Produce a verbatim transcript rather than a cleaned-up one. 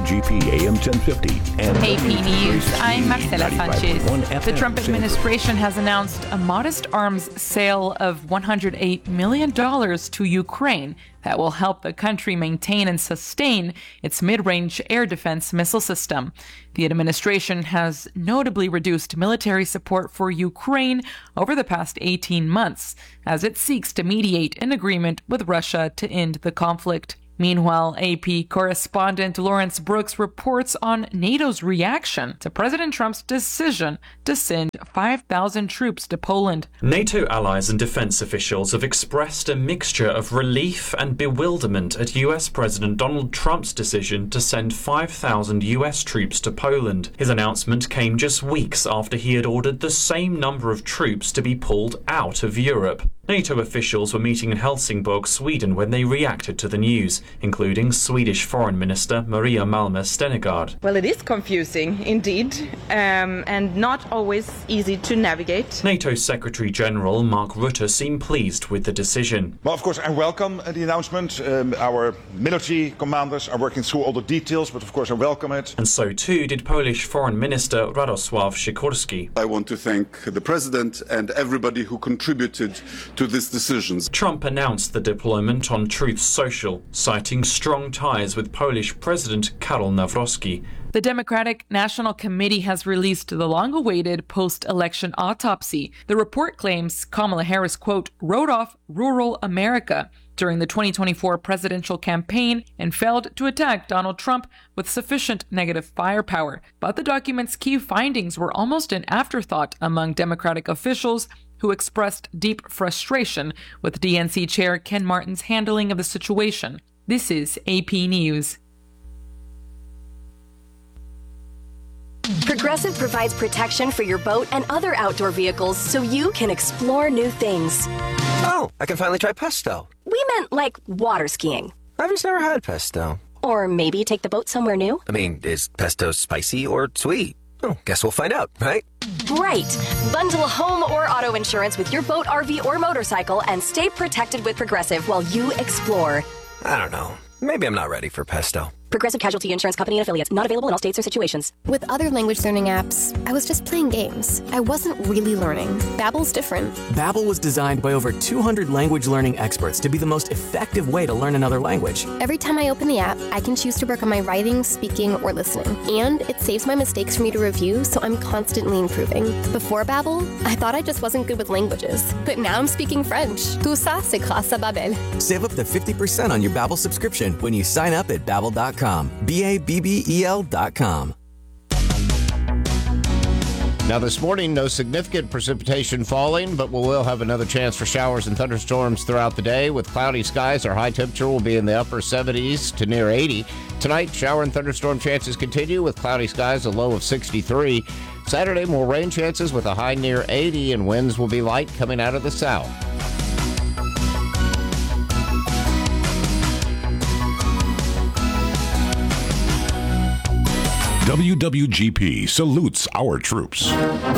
G P A M ten fifty and A P News, I'm Marcela Sanchez. The Trump F M administration has announced a modest arms sale of one hundred eight million dollars to Ukraine that will help the country maintain and sustain its mid-range air defense missile system. The administration has notably reduced military support for Ukraine over the past eighteen months as it seeks to mediate an agreement with Russia to end the conflict. Meanwhile, A P correspondent Lawrence Brooks reports on NATO's reaction to President Trump's decision to send five thousand troops to Poland. NATO allies and defense officials have expressed a mixture of relief and bewilderment at U S President Donald Trump's decision to send five thousand U S troops to Poland. His announcement came just weeks after he had ordered the same number of troops to be pulled out of Europe. NATO officials were meeting in Helsingborg, Sweden, when they reacted to the news, including Swedish Foreign Minister Maria Malmö Stenegard. Well, it is confusing, indeed, um, and not always easy to navigate. NATO Secretary General Mark Rutte seemed pleased with the decision. Well, of course, I welcome the announcement. Um, our military commanders are working through all the details, but of course I welcome it. And so too did Polish Foreign Minister Radosław Sikorski. I want to thank the President and everybody who contributed to this decision. Trump announced the deployment on Truth Social, citing strong ties with Polish President Karol Nawrocki. The Democratic National Committee has released the long-awaited post-election autopsy. The report claims Kamala Harris, quote, wrote off rural America during the twenty twenty-four presidential campaign and failed to attack Donald Trump with sufficient negative firepower. But the document's key findings were almost an afterthought among Democratic officials who expressed deep frustration with D N C Chair Ken Martin's handling of the situation. This is A P News. Progressive provides protection for your boat and other outdoor vehicles so you can explore new things. Oh, I can finally try pesto. We meant like water skiing. I've just never had pesto. Or maybe take the boat somewhere new. I mean, is pesto spicy or sweet? Oh, guess we'll find out, right? Right. Bundle home or auto insurance with your boat, R V, or motorcycle and stay protected with Progressive while you explore. I don't know. Maybe I'm not ready for pesto. Progressive Casualty Insurance Company and affiliates. Not available in all states or situations. With other language learning apps, I was just playing games. I wasn't really learning. Babbel's different. Babbel was designed by over two hundred language learning experts to be the most effective way to learn another language. Every time I open the app, I can choose to work on my writing, speaking, or listening. And it saves my mistakes for me to review, so I'm constantly improving. Before Babbel, I thought I just wasn't good with languages. But now I'm speaking French. Tout ça, c'est grâce à Babbel. Save up to fifty percent on your Babbel subscription when you sign up at babbel dot com. B A B B E L dot com. Now this morning, no significant precipitation falling, but we will have another chance for showers and thunderstorms throughout the day. With cloudy skies, our high temperature will be in the upper seventies to near eighty. Tonight, shower and thunderstorm chances continue with cloudy skies, a low of sixty-three. Saturday, more rain chances with a high near eighty, and winds will be light coming out of the south. W W G P salutes our troops.